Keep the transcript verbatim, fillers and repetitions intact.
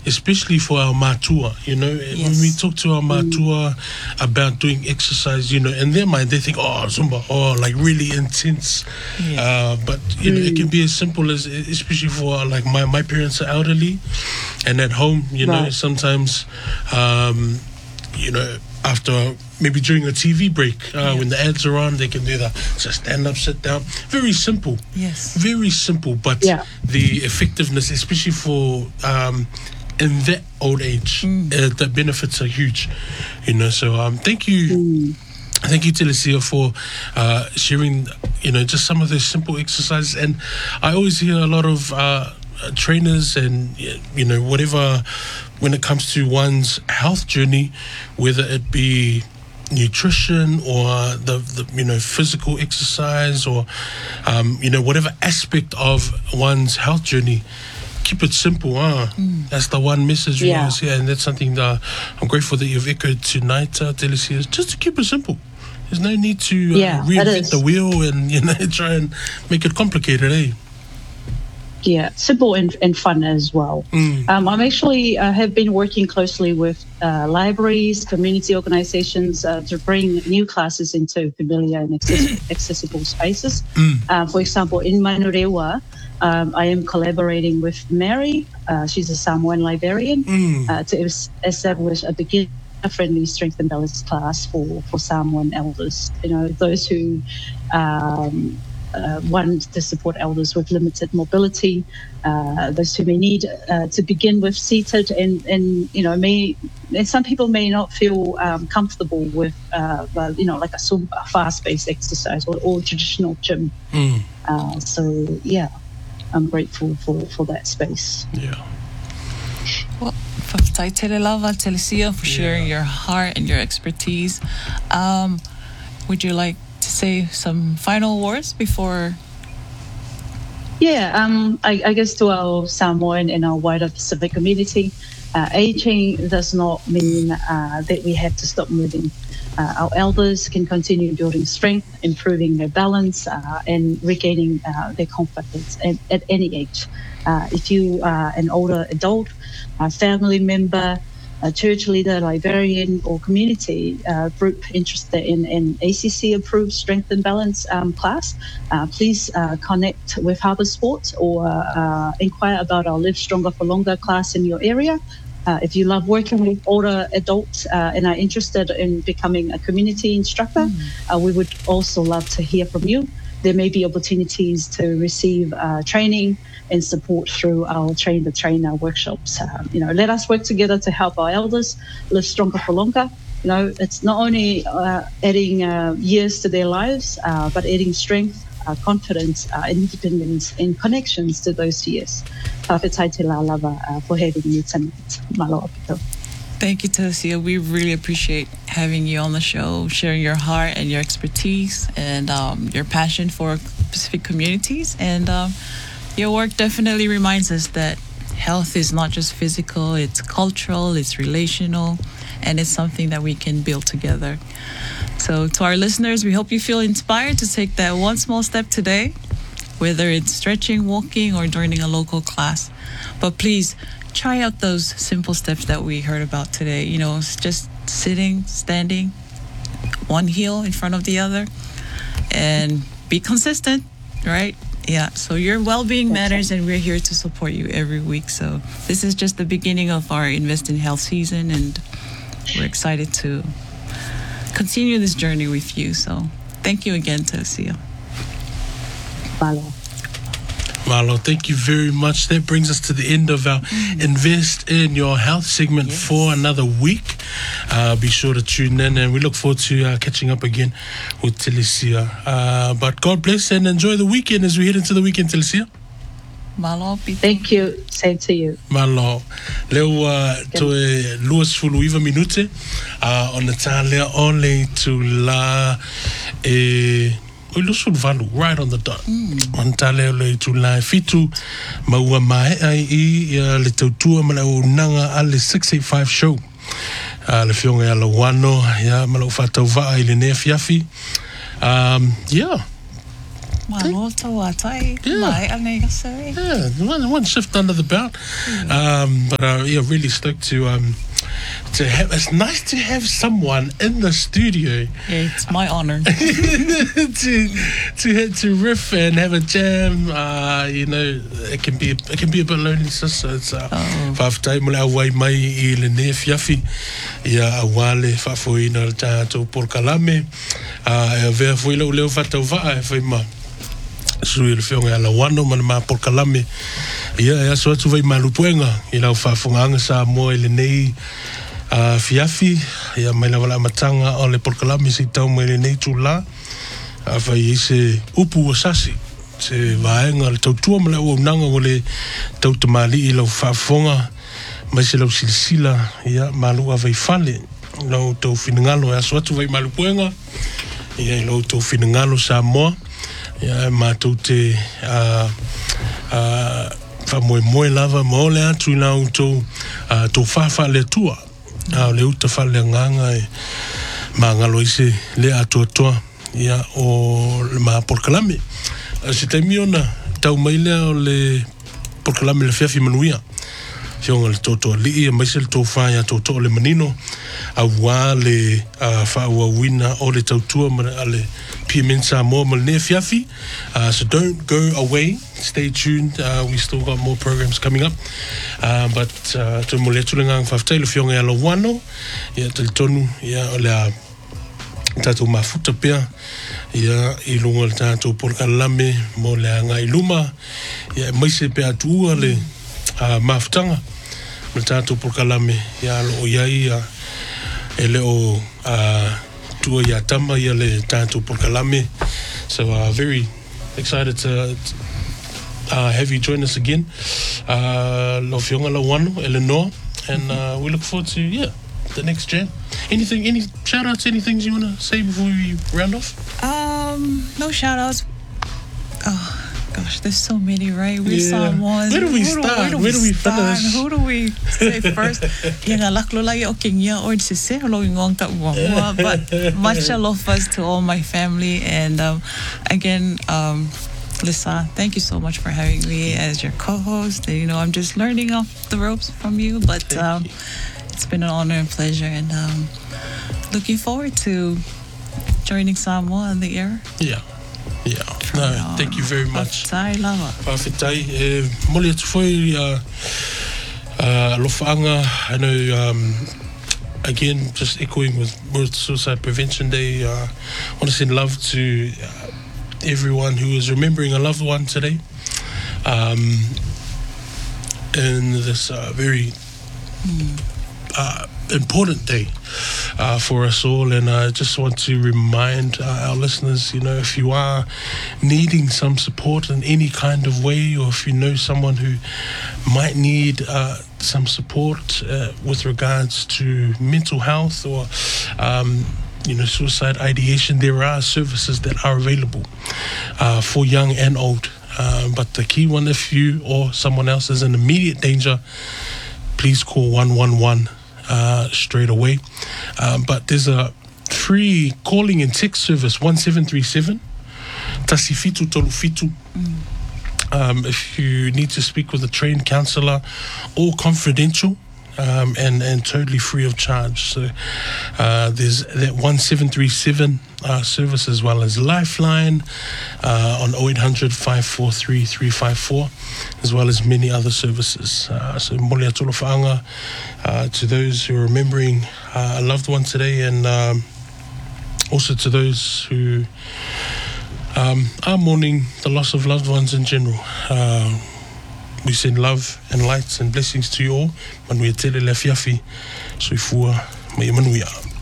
especially for our matua, you know, yes. when we talk to our matua mm. about doing exercise, you know, in their mind they think, oh, Zumba, oh, like really intense. Yeah. Uh, but, you mm. know, it can be as simple as, especially for like my, my parents are elderly, and at home, you right. know, sometimes, um, you know, after maybe during a T V break, uh, yes. when the ads are on, they can do that. So stand up, sit down. Very simple. Yes. Very simple, but yeah. the effectiveness, especially for um, in that old age, mm. uh, the benefits are huge. You know, so um, thank you. Mm. Thank you, Telesia, for uh, sharing, you know, just some of those simple exercises. And I always hear a lot of uh, trainers and, you know, whatever, when it comes to one's health journey, whether it be nutrition or the, the you know physical exercise or um, you know whatever aspect of one's health journey, keep it simple. Huh? Mm. That's the one message we yeah. always hear, and that's something that I'm grateful that you've echoed tonight, uh, Telesia, just to keep it simple. There's no need to uh, yeah, reinvent the wheel and you know try and make it complicated, eh? Yeah, simple and, and fun as well. Mm. Um, I'm actually uh, have been working closely with uh, libraries, community organizations uh, to bring new classes into familiar and access- accessible spaces. Mm. Uh, for example, in Manurewa, um, I am collaborating with Mary. Uh, she's a Samoan librarian mm. uh, to es- establish a beginner friendly strength and balance class for, for Samoan elders. You know, those who um, Uh, one, to support elders with limited mobility, uh, those who may need uh, to begin with seated, and, and you know, may and some people may not feel um, comfortable with, uh, well, you know, like a, a fast-paced exercise or, or traditional gym. Mm. Uh, so, yeah, I'm grateful for, for that space. Yeah. Well, Tele Lava, Telesia, for sharing yeah. your heart and your expertise. Um, would you like to say some final words before? Yeah, um, I, I guess to our Samoan and our wider Pacific community, uh, aging does not mean uh, that we have to stop moving. Uh, our elders can continue building strength, improving their balance, uh, and regaining uh, their confidence at, at any age. Uh, if you are an older adult, a family member, a church leader, librarian, or community uh, group interested in an A C C-approved strength and balance um, class, uh, please uh, connect with Harbour Sports or uh, inquire about our Live Stronger for Longer class in your area. Uh, if you love working with older adults uh, and are interested in becoming a community instructor, mm. uh, we would also love to hear from you. There may be opportunities to receive uh, training and support through our Train the Trainer workshops. Um, you know, let us work together to help our elders live stronger for longer. You know, it's not only uh, adding uh, years to their lives, uh, but adding strength, uh, confidence, uh, independence, and connections to those years. Tāwhitai te la lava uh, for having me tonight. Malo apito. Thank you, Telesia. We really appreciate having you on the show, sharing your heart and your expertise and um, your passion for Pacific communities. And um, your work definitely reminds us that health is not just physical, it's cultural, it's relational, and it's something that we can build together. So to our listeners, we hope you feel inspired to take that one small step today, whether it's stretching, walking, or joining a local class. But please, try out those simple steps that we heard about today. You know, it's just sitting, standing, one heel in front of the other, and be consistent, right? Yeah, so your well-being matters, and we're here to support you every week. So this is just the beginning of our Invest in Health season, and we're excited to continue this journey with you. So thank you again, Telesia. Bye. Marlo, thank you very much. That brings us to the end of our mm. Invest in Your Health segment yes. for another week. Uh, be sure to tune in, and we look forward to uh, catching up again with Telesia. Uh, but God bless and enjoy the weekend as we head into the weekend, Telesia. Malo, thank you. Same to you. Malo. Leo uh, toe luas fulu iwa minute uh, on the tale only to la e valu right on the dot. Mm. On tale le to la fitu maua mai ai i le tautua ma le nanga ale six eighty-five show. Uh, le fionga ya la wano ya ma lo fatau va i le ne fiafi. Um yeah. Malota watai. Yeah. Mai anega sorry. Yeah, one, one shift under the belt. Um, but uh, yeah, really stoked to um, to have. It's nice to have someone in the studio. Yeah, it's my honor. to to to riff and have a jam. Uh, you know, it can be it can be a bit lonely. So it's uh, five time mo le awai mai I le ne fiafi. Ia awale fa foi na tato por kalame. Ah, e ve foi lo leo fatau va e foi ma. Sui le fionga ala wano mana ma por kalame. Ia ia so tu vai malupuenga. Ia fa funganga sa mo le nei. Uh, fiafi ia mai la wala matanga o le por kalame si tau mai le nei tula. A vai se upu o sasi. Se vaenga le tautua ma le o nanga o le tau tamali I lau whafonga mai se lau silsila ia malu a vai fale lau tau finangalo e aso atu vai malu puenga ia lau tau finangalo sa moa ia mātou te uh, uh, whamoe moe lava mo le atu I lau tau uh, tau whawha le tua uh, le uta whale nganga e ma ngalo ise le atu atua ia o le maa por kalame. Se taimi ona tau mai lea o le por kalame le fiafi manuia. Fionga le toto li e mai se le tau whaia toto le manino a wā le whaua wina o le tautua a le pia mensa mo ma le ne fiafi. Uh, so don't go away. Stay tuned. Uh, we still got more programs coming up. Uh, but uh, tu mo le tulengang whaftai le fionga e alo wano. Ia te tonu ia o le a tātou mafuta pia ia I lunga le tātou por kalame mo le anga I luma ia mai se pia tua le uh, mafutanga le tātou por kalame ia lo iai ia e le o uh, tua ia tama ia le tātou por kalame. So uh, very excited to uh, have you join us again. Uh, lo fionga la wano Eleanor and uh, we look forward to yeah the next jam. Anything, any shout outs, any things you want to say before we round off? Um, no shout outs. Oh, gosh, there's so many, right? We yeah. saw one. Where do we who start? Do, where do we, where do we finish? Who do we say first? Yenga laklo la yo kingia or se se lo ngong ka uwa. But much love first to all my family and um, again, um, Lisa, thank you so much for having me as your co-host. You know, I'm just learning off the ropes from you, but um, you. It's been an honor and pleasure, and um, looking forward to joining Samoa in the air. Yeah, yeah. From, no, um, thank you very much. Whawhitai lava. Whawhitai. Moli atu foi alofaanga. I know, um, again, just echoing with World Suicide Prevention Day, I uh, want to send love to uh, everyone who is remembering a loved one today. Um, in this uh, very... Mm. Uh, important day uh, for us all, and I just want to remind uh, our listeners, you know, if you are needing some support in any kind of way, or if you know someone who might need uh, some support uh, with regards to mental health or um, you know, suicide ideation, there are services that are available uh, for young and old. Uh, but the key one, if you or someone else is in immediate danger, please call one one one uh, straight away. Um, but there's a free calling and text service, one seven three seven. Tasi fitu tolu fitu. Um, if you need to speak with a trained counsellor, all confidential um, and, and totally free of charge. So uh, there's that one seven three seven uh, service, as well as Lifeline uh, on oh eight hundred, five four three, three five four, as well as many other services. Uh, so mole atola whaanga uh, to those who are remembering uh, a loved one today, and um, also to those who Um, are mourning the loss of loved ones in general. Uh, we send love and lights and blessings to you all. Manuia tele le fiafi, soifua, mai manuia.